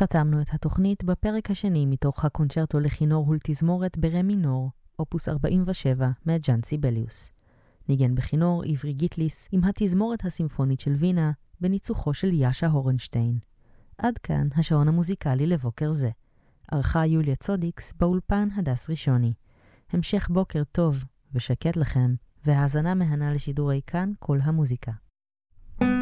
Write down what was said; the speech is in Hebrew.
חתמנו את התוכנית בפרק השני מתוך הקונצ'רטו לכינור ולתזמורת ברה מינור, אופוס 47 מג'אן סיבליוס. ניגן בכינור עברי גיטליס עם התזמורת הסימפונית של וינה בניצוחו של יאשה הורנשטיין. עד כאן השעון המוזיקלי לבוקר זה. ערכה יוליה צודיקס באולפן הדס ראשוני. המשך בוקר טוב ושקט לכם, והאזנה מהנה לשידורי כאן כל המוזיקה.